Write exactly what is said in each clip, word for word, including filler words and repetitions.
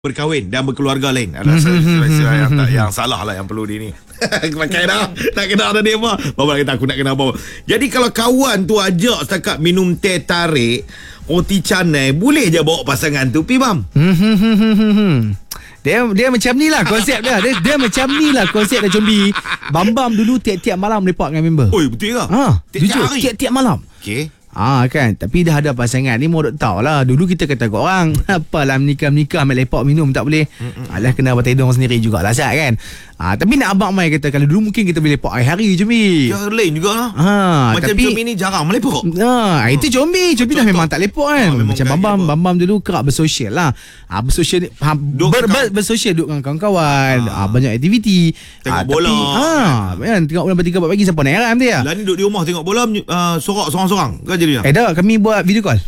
berkahwin dan berkeluarga lain. Ada istilah yang, tak, yang salah lah yang perlu di ni. Pakai dah. Tak kena ada dia apa. Bapa kata aku nak kena apa. Jadi kalau kawan tu ajak setakat minum teh tarik, roti canai, boleh je bawa pasangan tu pi bam. Dia dia macam ni lah konsep dia. Dia, dia macam ni lah konsep dia Combi. Bam-bam dulu tiap-tiap malam lepak dengan member. Oi, betul ke? Ha, Tiap-tiap jujur hari? tiap-tiap malam. Okey. Ah kan, tapi dah ada pasangan ni mau duk tahu lah. Dulu kita kata kat orang, apalah menikah-menikah ambil lepak minum tak boleh. Mm-mm. Alah kena batai dong sendiri jugalah Sat kan. Ah tapi nak abang mai kata kalau dulu mungkin kita boleh lepak hari-hari Combi. Ya lain jugalah. Ha, macam tapi Combi ni jarang melepak. Ha, itu Combi, Combi dah memang tak lepak kan. Ha, macam Bambam, Bambam dulu kerap bersosial lah. Ah bersosial ha, ber, ber, bersosial duduk dengan kawan-kawan. Ah ha, banyak aktiviti. Tengok ha, bola. Tapi, ha, kan tengok bola bertiga empat pagi siapa nak heran dia. Lah ni duduk di rumah tengok bola uh, sorak sorang-sorang. Kan jadi. Eh dah kami buat video call.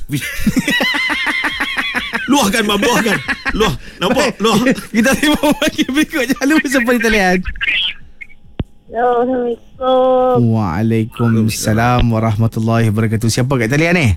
Luahkan bang, luahkan. Luah. Nampak? Luah. Kita terima bagi berikutnya. Halo, siapa di talian? Assalamualaikum. Waalaikumsalam warahmatullahi wabarakatuh. Siapa kat talian ni?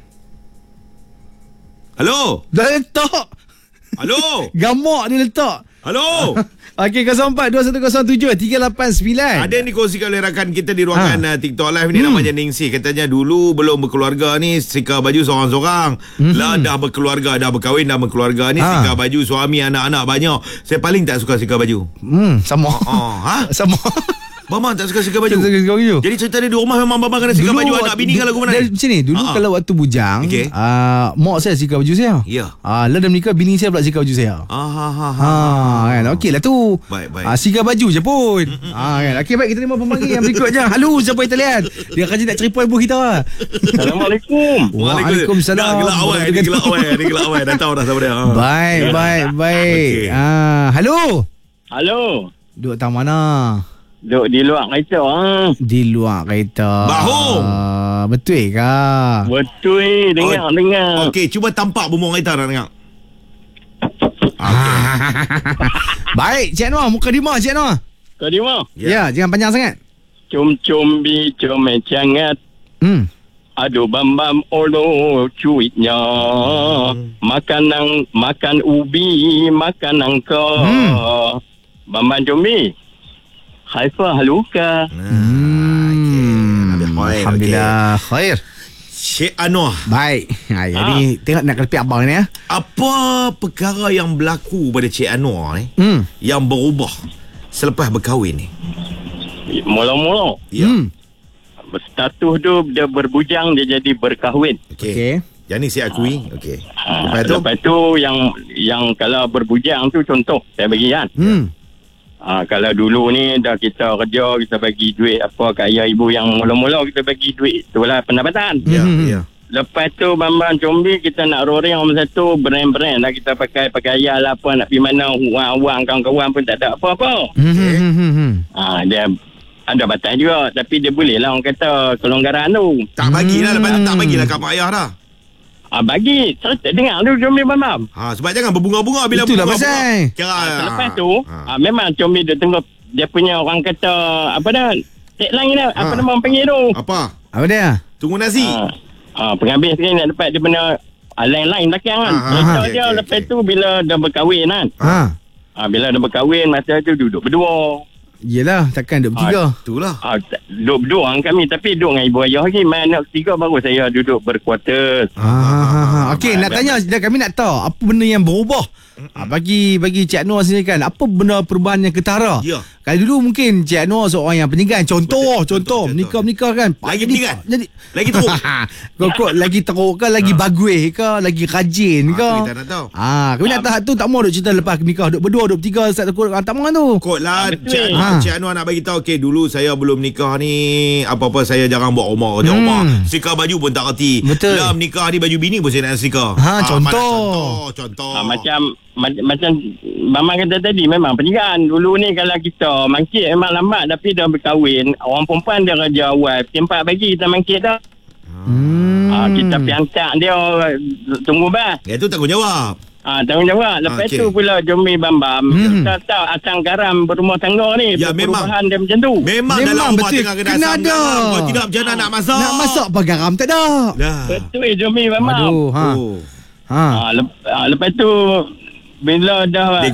Halo. Dah letak. Halo. Gamak dia letak. Halo. Okey, kosong empat dua satu kosong tujuh tiga lapan sembilan. Ada yang dikongsikan oleh rakan kita di ruangan ha. uh, TikTok live ni, hmm. namanya Ningsih. Katanya dulu belum berkeluarga ni sika baju seorang-seorang. Hmm. Lah dah berkeluarga, dah berkahwin, dah berkeluarga ni ha. sika baju suami, anak-anak banyak. Saya paling tak suka sika baju. Hmm, sama. Oh, ha? Sama. Bambang tak suka sika baju. Tak suka sika baju. Jadi cerita dia di rumah memang Bambang kena sika baju anak bini kalau aku mana. Macam ni, dulu Ha-ha. kalau waktu bujang, okay. uh, mak saya sika baju saya. Ya. Ah, lah dah menikah bini saya pula sika baju saya. Ah, ha, ha, ha, kan. Okey lah tu. Baik, baik. Ah, sika baju je pun. Ah, kan. Okey, baik, kita terima pemanggi yang berikutnya. Halo, siapa Italian? Dia akan nak cerita ibu kita. Assalamualaikum. Waalaikumsalam. Dah gelak awal, ni gelak awal, ni gelak awal. Dah tahu dah siapa dia. Ha. Baik, baik, baik. Okey. Ah, halo. Halo. Duduk tang mana? Duduk di luar kereta. Ha? Di luar kereta. Bahong. Ah, betul ke? Betul. Dengar, Oh, dengar. Okey, cuba tampak bumbung kereta nak dengar. Baik, Cik Noah, muka di mana Cik Noah? Kau di mana? Ya, ya, jangan panjang sangat. Cum-cumbi, comel cangat. Hmm. Aduh bambam olo cuitnya. Hmm. Makan makan ubi, makan nangka. Hmm. Bambam combi. Haifa haluka. Hmm. Okay. Alhamdulillah, khair. Cik Anwar. Baik. Ha, jadi tengok nak kelepi abang ni ya. Apa perkara yang berlaku pada Cik Anwar ni Hmm. yang berubah selepas berkahwin ni? Mula-mula Ya. Hmm. status tu dia berbujang, dia jadi berkahwin. Okey. Okey. Yang ni saya akui. Okey. Ha, Lepas tu? lepas tu yang yang kalau berbujang tu contoh saya bagi kan. Hmm. Ha, kalau dulu ni dah kita kerja, kita bagi duit apa kat ayah ibu yang mula-mula kita bagi duit itulah pendapatan. Ya, Hmm. ya. Lepas tu Bambang Combi kita nak roring orang satu brand-brand lah, kita pakai pakaian lah apa nak pergi mana, wang-wang kawan-kawan pun tak ada apa-apa. Hmm. Hmm. Hmm. Hmm. Ha, dia ada batas juga, tapi dia boleh lah orang kata kelonggaran tu. Tak bagilah lepas tu, Hmm. tak bagilah kat mak ayah dah. Ah ha, bagi cerita dengar tu Combi Bambang. Ha, sebab jangan berbunga-bunga bila Itulah bunga. pasal. Kira Ha, selepas tu ha. ha. memang Combi dia tengok dia punya orang kata apa dah tagline ni apa Ha. nama orang panggil tu. Apa? Apa dia? Tunggu nasi. Ha. Ha, penghabis sekali nak dapat dia punya ah, lain-lain belakang kan. Ah, ah, Cerita okey, dia okey, lepas okey. tu bila dah berkahwin kan. Ha. Ha, bila dah berkahwin masa tu duduk berdua. Yelah, takkan duduk bertiga. Itulah. Ha, duduk berdua orang kami tapi duduk dengan ibu ayah lagi. Main anak ketiga baru saya duduk berkuartus. Ha, ha, ha. Okey, baik, nak baik, tanya dah kami nak tahu apa benda yang berubah. Ha, bagi bagi Cik Anwar sini kan, apa benda perubahan yang ketara? Ya. Kalau dulu mungkin Cik Anwar seorang yang penyegan. Contoh, Betul, contoh, betul, menikah-menikah kan. Lagi Jadi- penyegan? Jadi Lagi teruk. Kok lagi teruk ke, lagi bagus ke, lagi rajin Ha, ke? tu kita nak tahu. Ah, kami nak tahu tu tak mau duk cerita lepas nikah duk berdua, duk bertiga, sat takut ah, tak mau tu. Kot lah. Ah, betul. Cik, Ha. Cik Anwar nak bagi tahu. Okey, dulu saya belum nikah ni, apa-apa saya jarang buat rumah, kerja Hmm. rumah. Sika baju pun tak reti. Betul. Dalam nikah ni baju bini pun saya nak sika. Ha, Ah, contoh. mana contoh. Contoh. Ha, macam ma- macam Mama kata tadi memang penyegan. Dulu ni kalau kita mangkit memang lambat tapi dah berkahwin. Orang perempuan dia kerja awal. Pukul empat pagi kita mangkit dah. Hmm. Ha, kita pergi hantar dia tunggu bas. Ya tu tanggungjawab. Ha, tanggungjawab. Lepas Okey. tu pula Jombi Bambam. Hmm. Kita tahu asam garam berumah tangga ni. Ya, memang. Perubahan dia macam tu. Memang, Memang dalam rumah betul. tengah kena Kena asam ada. garam. Kau tidak macam mana nak masak. Nak masak apa garam tak ada. Dah. Betul Jombi Bambam. Aduh, ha. Oh. Ha. Ha, lep, ha, lepas tu bila dah Dia